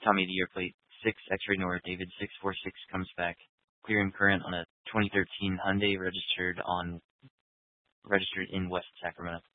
Tommy Deere plate 6 X-ray North David 646 comes back clear and current on a 2013 Hyundai registered in West Sacramento.